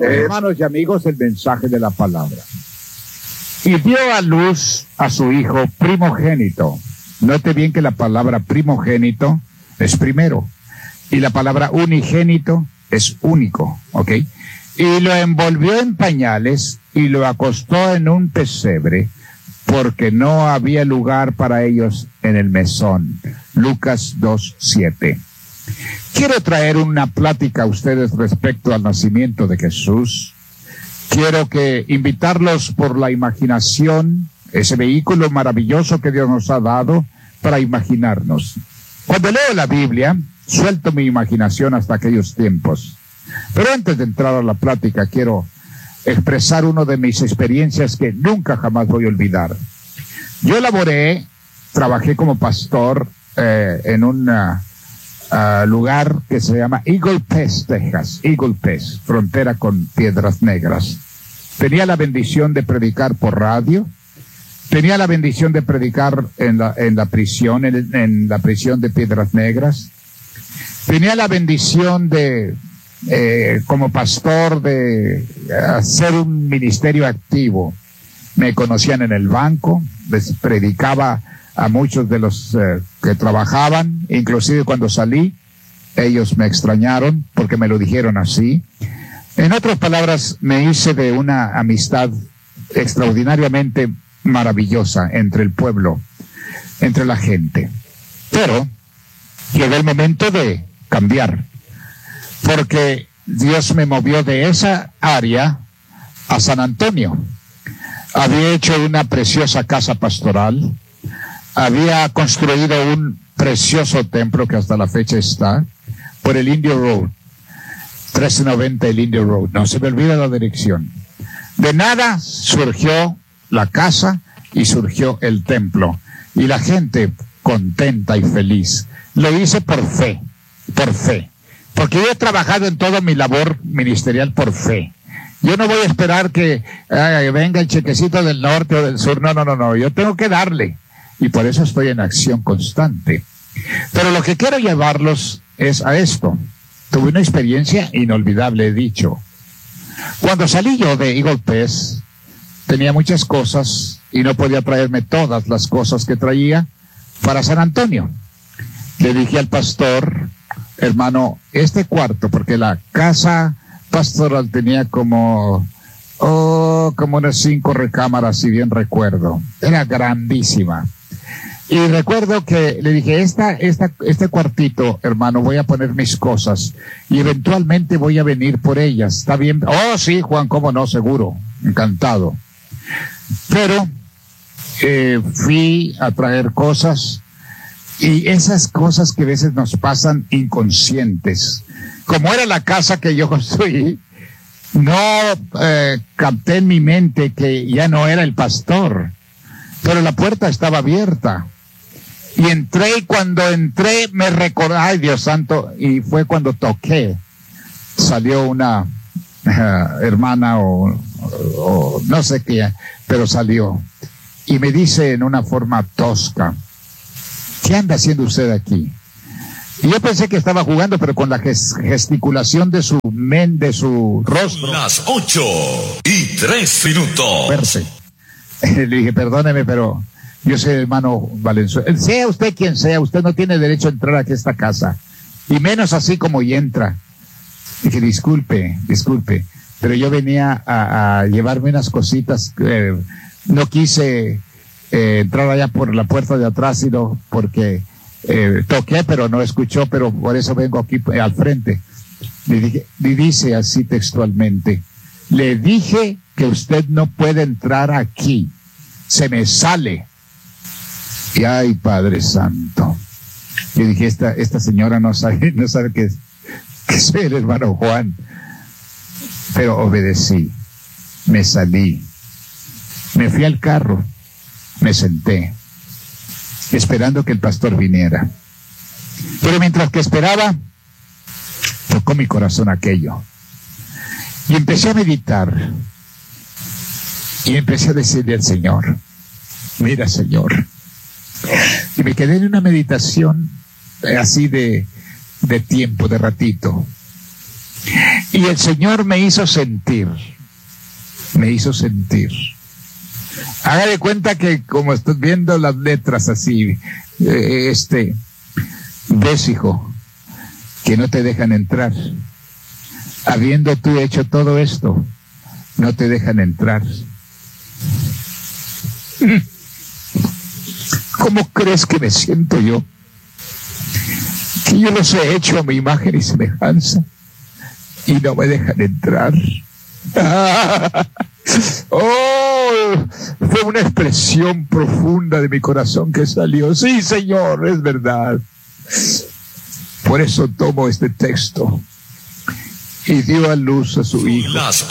Hermanos y amigos, el mensaje de la palabra. Y dio a luz a su hijo primogénito. Note bien que la palabra primogénito es primero. Y la palabra unigénito es único, ¿ok? Y lo envolvió en pañales y lo acostó en un pesebre, porque no había lugar para ellos en el mesón. Lucas 2:7. Quiero traer una plática a ustedes respecto al nacimiento de Jesús. Quiero invitarlos por la imaginación, ese vehículo maravilloso que Dios nos ha dado para imaginarnos. Cuando leo la Biblia, suelto mi imaginación hasta aquellos tiempos. Pero antes de entrar a la plática, quiero expresar una de mis experiencias que nunca jamás voy a olvidar. Yo trabajé como pastor en un lugar que se llama Eagle Pass, Texas. Eagle Pass, frontera con Piedras Negras. Tenía la bendición de predicar por radio. Tenía la bendición de predicar en la prisión, en la prisión de Piedras Negras. Tenía la bendición de, como pastor, de hacer un ministerio activo. Me conocían en el banco, les predicaba a muchos de los que trabajaban, inclusive cuando salí, ellos me extrañaron porque me lo dijeron así. En otras palabras, me hice de una amistad extraordinariamente maravillosa entre el pueblo, entre la gente. Pero llegó el momento de cambiar, porque Dios me movió de esa área a San Antonio. Había hecho una preciosa casa pastoral, había construido un precioso templo que hasta la fecha está por el Indio Road, 1390 el Indio Road, no se me olvida la dirección. De nada surgió la casa y surgió el templo, y la gente contenta y feliz. Lo hice por fe, porque yo he trabajado en toda mi labor ministerial por fe. Yo no voy a esperar que venga el chequecito del norte o del sur, no, yo tengo que darle, y por eso estoy en acción constante. Pero lo que quiero llevarlos es a esto. Tuve una experiencia inolvidable, he dicho. Cuando salí yo de Eagle Pass, tenía muchas cosas y no podía traerme todas las cosas que traía para San Antonio. Le dije al pastor, hermano, este cuarto, porque la casa pastoral tenía como unas 5 recámaras, si bien recuerdo. Era grandísima. Y recuerdo que le dije, este cuartito, hermano, voy a poner mis cosas y eventualmente voy a venir por ellas. ¿Está bien? Oh, sí, Juan, cómo no, seguro. Encantado. Pero fui a traer cosas, y esas cosas que a veces nos pasan inconscientes. Como era la casa que yo construí, no capté en mi mente que ya no era el pastor, pero la puerta estaba abierta. Y entré, y cuando entré me recordé, ay Dios santo, y fue cuando toqué. Salió una hermana o no sé qué, pero salió. Y me dice en una forma tosca, ¿qué anda haciendo usted aquí? Y yo pensé que estaba jugando, pero con la gesticulación de su rostro. Las 8:03. Fuerte. Le dije, perdóneme, pero yo soy el hermano Valenzuela. Sea usted quien sea, usted no tiene derecho a entrar aquí a esta casa, y menos así como y entra. Dije, disculpe, pero yo venía a llevarme unas cositas. No quise entrar allá por la puerta de atrás, sino porque toqué, pero no escuchó, pero por eso vengo aquí al frente. Le dice así textualmente, le dije que usted no puede entrar aquí, se me sale. Y ay, Padre Santo, yo dije, esta señora no sabe que soy el hermano Juan. Pero obedecí, me salí, me fui al carro, me senté, esperando que el pastor viniera. Pero mientras que esperaba, tocó mi corazón aquello. Y empecé a meditar. Y empecé a decirle al Señor, mira, Señor. Y me quedé en una meditación así de tiempo, de ratito. Y el Señor me hizo sentir. Haga de cuenta que como estoy viendo las letras así, ves, hijo, que no te dejan entrar. Habiendo tú hecho todo esto, no te dejan entrar. ¿Cómo crees que me siento yo? Que yo los he hecho a mi imagen y semejanza y no me dejan entrar. Oh, fue una expresión profunda de mi corazón que salió. Sí, Señor, es verdad. Por eso tomo este texto. Y dio a luz a su hijo. Las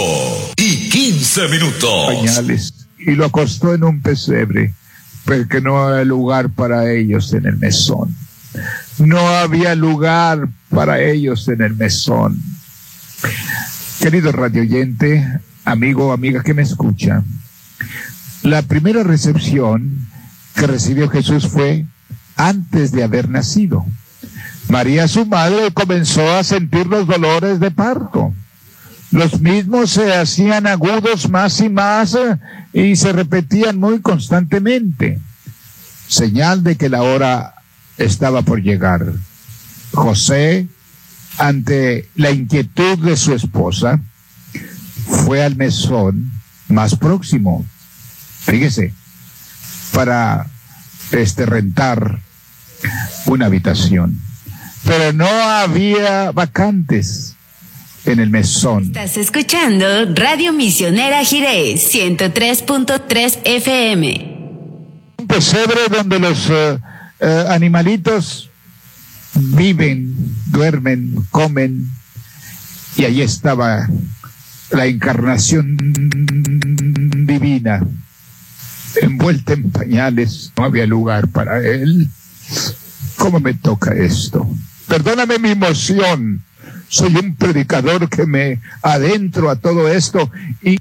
8:15. Pañales. Y lo acostó en un pesebre, porque no había lugar para ellos en el mesón. No había lugar para ellos en el mesón. Querido radioyente, amigo o amiga que me escucha, la primera recepción que recibió Jesús fue antes de haber nacido. María, su madre, comenzó a sentir los dolores de parto. Los mismos se hacían agudos más y más y se repetían muy constantemente. Señal de que la hora estaba por llegar. José, ante la inquietud de su esposa, fue al mesón más próximo, fíjese, para rentar una habitación. Pero no había vacantes en el mesón. Estás escuchando Radio Misionera Jiré, 103.3 FM. Un pesebre donde los animalitos viven, duermen, comen, y allí estaba la encarnación divina, envuelta en pañales. No había lugar para él. ¿Cómo me toca esto? Perdóname mi emoción. Soy un predicador que me adentro a todo esto y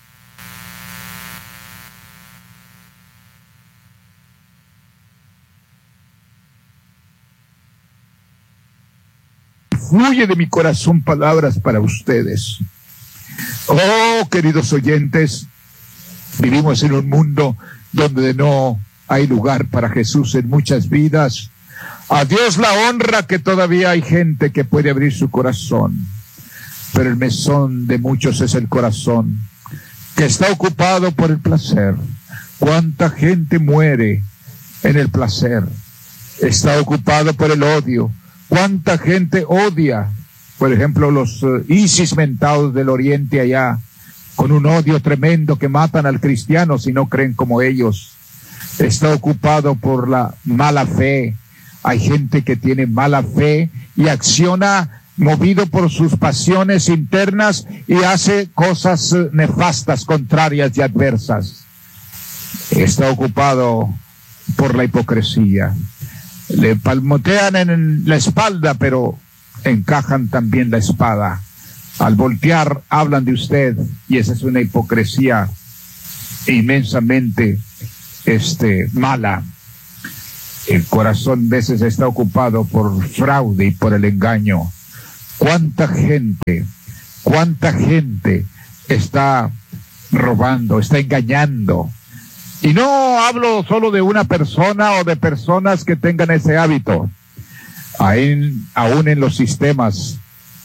fluye de mi corazón palabras para ustedes. Oh, queridos oyentes, vivimos en un mundo donde no hay lugar para Jesús en muchas vidas. A Dios la honra que todavía hay gente que puede abrir su corazón, pero el mesón de muchos es el corazón, que está ocupado por el placer. ¿Cuánta gente muere en el placer? Está ocupado por el odio. ¿Cuánta gente odia? Por ejemplo, los ISIS mentados del oriente allá, con un odio tremendo que matan al cristiano si no creen como ellos. Está ocupado por la mala fe. Hay gente que tiene mala fe y acciona movido por sus pasiones internas y hace cosas nefastas, contrarias y adversas. Está ocupado por la hipocresía. Le palmotean en la espalda, pero encajan también la espada. Al voltear hablan de usted y esa es una hipocresía inmensamente mala. El corazón a veces está ocupado por fraude y por el engaño. ¿Cuánta gente está robando, está engañando? Y no hablo solo de una persona o de personas que tengan ese hábito. Aún en los sistemas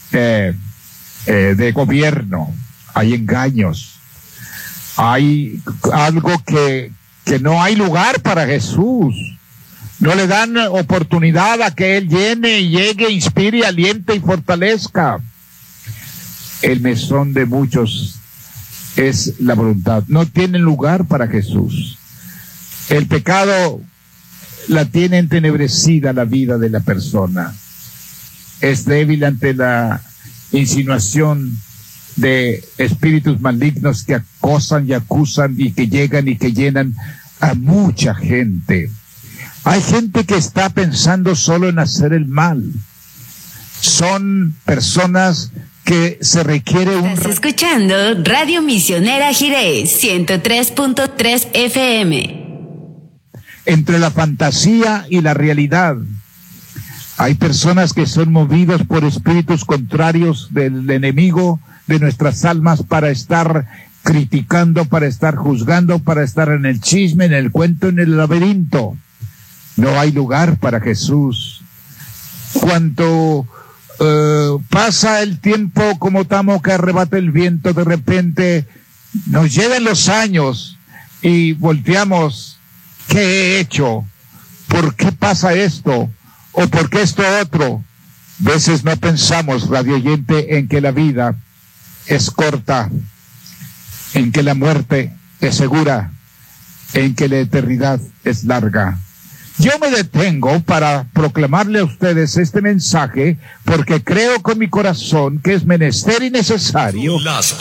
de gobierno hay engaños. Hay algo que no hay lugar para Jesús. No le dan oportunidad a que Él llene y llegue, inspire, aliente y fortalezca. El mesón de muchos es la voluntad. No tienen lugar para Jesús. El pecado la tiene entenebrecida la vida de la persona. Es débil ante la insinuación de espíritus malignos que acosan y acusan y que llegan y que llenan a mucha gente. Hay gente que está pensando solo en hacer el mal. Son personas que se requiere un... Estás escuchando Radio Misionera Jiré, 103.3 FM. Entre la fantasía y la realidad. Hay personas que son movidos por espíritus contrarios del enemigo de nuestras almas para estar criticando, para estar juzgando, para estar en el chisme, en el cuento, en el laberinto. No hay lugar para Jesús. Cuando pasa el tiempo como tamo que arrebata el viento, de repente nos llegan los años y volteamos. ¿Qué he hecho? ¿Por qué pasa esto? ¿O por qué esto otro? Veces no pensamos, radio oyente, en que la vida es corta, en que la muerte es segura, en que la eternidad es larga. Yo me detengo para proclamarle a ustedes este mensaje porque creo con mi corazón que es menester y necesario. Son las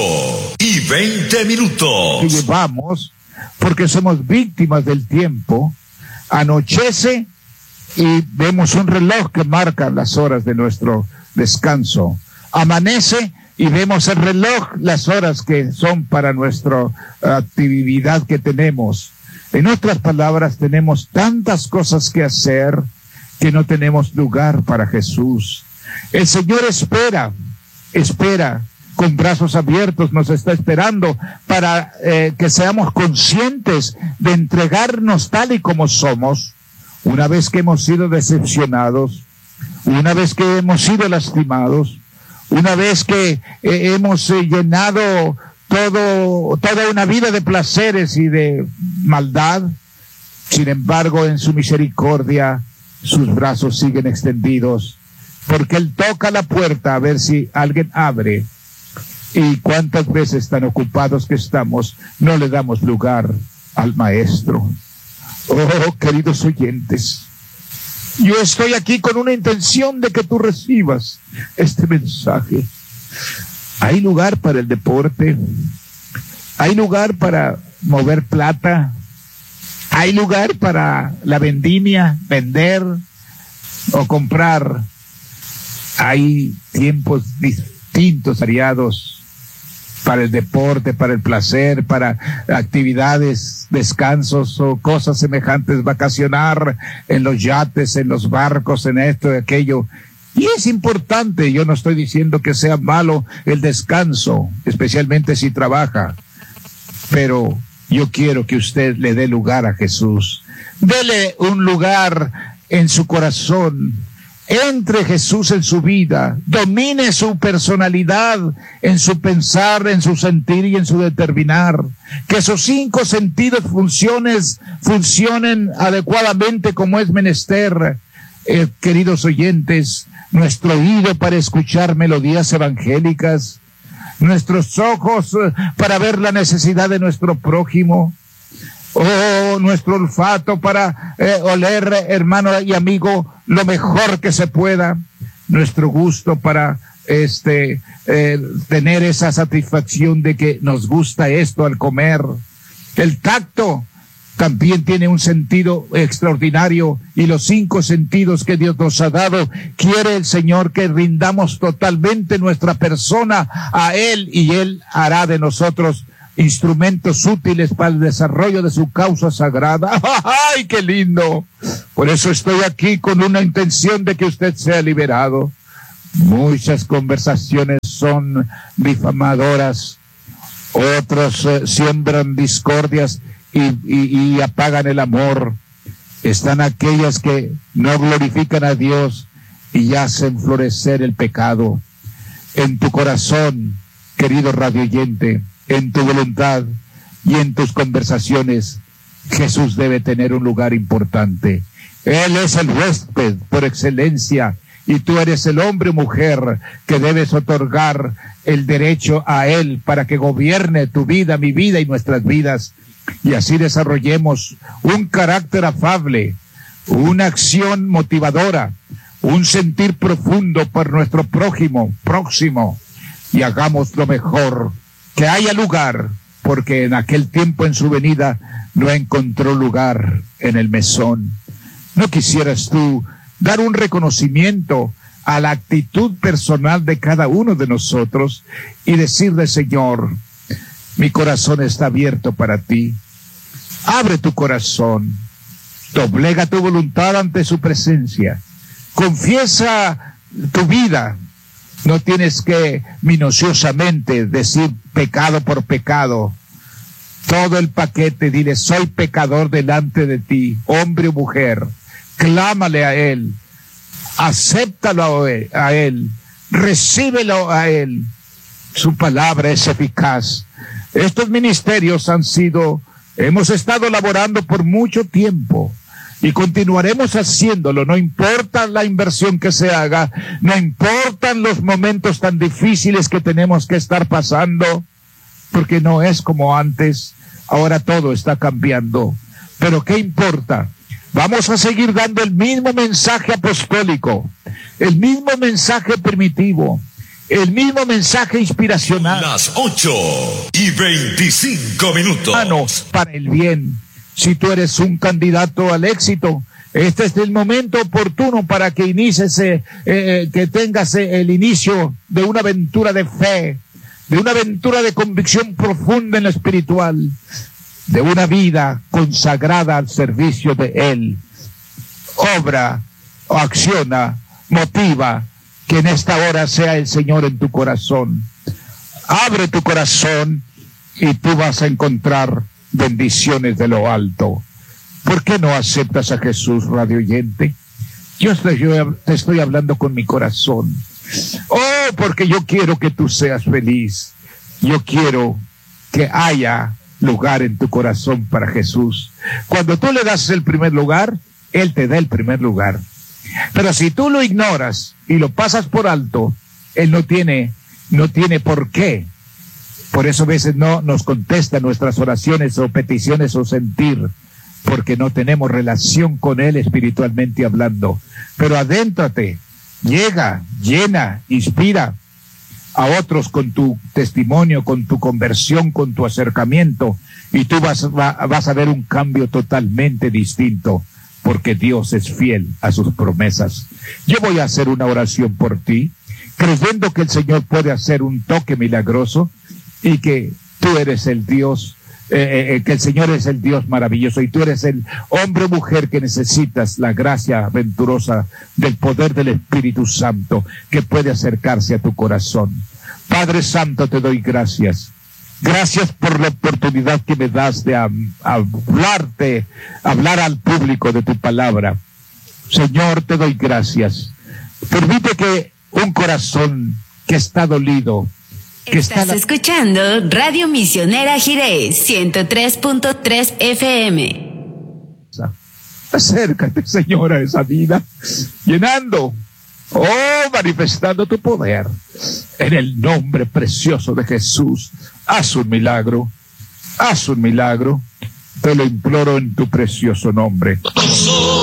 8:20 que llevamos, porque somos víctimas del tiempo. Anochece y vemos un reloj que marca las horas de nuestro descanso. Amanece y vemos el reloj, las horas que son para nuestra actividad que tenemos. En otras palabras, tenemos tantas cosas que hacer que no tenemos lugar para Jesús. El Señor espera con brazos abiertos, nos está esperando para que seamos conscientes de entregarnos tal y como somos. Una vez que hemos sido decepcionados, una vez que hemos sido lastimados, una vez que hemos llenado toda una vida de placeres y de maldad, sin embargo, en su misericordia, sus brazos siguen extendidos, porque Él toca la puerta a ver si alguien abre. Y cuántas veces tan ocupados que estamos, no le damos lugar al Maestro. Oh, queridos oyentes, yo estoy aquí con una intención de que tú recibas este mensaje. Hay lugar para el deporte, hay lugar para mover plata, hay lugar para la vendimia, vender o comprar. Hay tiempos distintos, variados, para el deporte, para el placer, para actividades, descansos o cosas semejantes, vacacionar en los yates, en los barcos, en esto y aquello. Y es importante, yo no estoy diciendo que sea malo el descanso, especialmente si trabaja, pero yo quiero que usted le dé lugar a Jesús. Dele un lugar en su corazón. Entre Jesús en su vida, domine su personalidad, en su pensar, en su sentir y en su determinar. Que esos 5 sentidos funcionen adecuadamente como es menester. Queridos oyentes, nuestro oído para escuchar melodías evangélicas, nuestros ojos para ver la necesidad de nuestro prójimo, nuestro olfato para oler, hermano y amigo, lo mejor que se pueda, nuestro gusto para tener esa satisfacción de que nos gusta esto al comer. El tacto también tiene un sentido extraordinario, y los 5 sentidos que Dios nos ha dado, quiere el Señor que rindamos totalmente nuestra persona a Él, y Él hará de nosotros instrumentos útiles para el desarrollo de su causa sagrada. ¡Ay, qué lindo! Por eso estoy aquí con una intención de que usted sea liberado. Muchas conversaciones son difamadoras, otros siembran discordias y apagan el amor. Están aquellas que no glorifican a Dios y hacen florecer el pecado. En tu corazón, querido radioyente, en tu voluntad y en tus conversaciones, Jesús debe tener un lugar importante. Él es el huésped por excelencia, y tú eres el hombre o mujer que debes otorgar el derecho a Él para que gobierne tu vida, mi vida y nuestras vidas, y así desarrollemos un carácter afable, una acción motivadora, un sentir profundo por nuestro próximo, y hagamos lo mejor. Que haya lugar, porque en aquel tiempo en su venida no encontró lugar en el mesón. ¿No quisieras tú dar un reconocimiento a la actitud personal de cada uno de nosotros y decirle: Señor, mi corazón está abierto para ti? Abre tu corazón, doblega tu voluntad ante su presencia, Confiesa tu vida. No tienes que minuciosamente decir pecado por pecado. Todo el paquete, dile, soy pecador delante de ti, hombre o mujer. Clámale a Él, acéptalo a Él, recíbelo a Él. Su palabra es eficaz. Estos ministerios hemos estado laborando por mucho tiempo y continuaremos haciéndolo. No importa la inversión que se haga, no importan los momentos tan difíciles que tenemos que estar pasando, porque no es como antes. Ahora todo está cambiando. Pero ¿qué importa? Vamos a seguir dando el mismo mensaje apostólico, el mismo mensaje primitivo, el mismo mensaje inspiracional. Las 8:25. Para el bien. Si tú eres un candidato al éxito, este es el momento oportuno para que inicies, que tengas el inicio de una aventura de fe, de una aventura de convicción profunda en lo espiritual, de una vida consagrada al servicio de Él. Obra o acciona, motiva, que en esta hora sea el Señor en tu corazón. Abre tu corazón y tú vas a encontrar bendiciones de lo alto. ¿Por qué no aceptas a Jesús, radio oyente? Yo te estoy hablando con mi corazón. Oh, porque yo quiero que tú seas feliz. Yo quiero que haya lugar en tu corazón para Jesús. Cuando tú le das el primer lugar, Él te da el primer lugar. Pero si tú lo ignoras y lo pasas por alto, Él no tiene por qué. Por eso a veces no nos contesta nuestras oraciones o peticiones o sentir, porque no tenemos relación con Él espiritualmente hablando. Pero adéntrate, llega, llena, inspira a otros con tu testimonio, con tu conversión, con tu acercamiento, y tú vas a ver un cambio totalmente distinto, porque Dios es fiel a sus promesas. Yo voy a hacer una oración por ti, creyendo que el Señor puede hacer un toque milagroso y que tú eres el Dios, que el Señor es el Dios maravilloso y tú eres el hombre o mujer que necesitas la gracia venturosa del poder del Espíritu Santo que puede acercarse a tu corazón. Padre Santo, te doy gracias. Gracias por la oportunidad que me das de hablar al público de tu palabra. Señor, te doy gracias. Permite que un corazón que está dolido, Estás escuchando Radio Misionera Jiré 103.3 FM. Acércate, Señor, a esa vida, llenando, manifestando tu poder. En el nombre precioso de Jesús, haz un milagro, te lo imploro en tu precioso nombre.